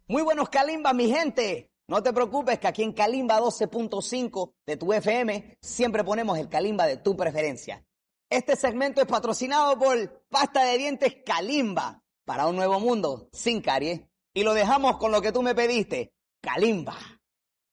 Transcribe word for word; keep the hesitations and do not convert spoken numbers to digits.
Muy buenos Kalimba, mi gente. No te preocupes que aquí en Kalimba doce punto cinco de tu F M siempre ponemos el Kalimba de tu preferencia. Este segmento es patrocinado por Pasta de Dientes Kalimba para un nuevo mundo sin caries. Y lo dejamos con lo que tú me pediste, Kalimba.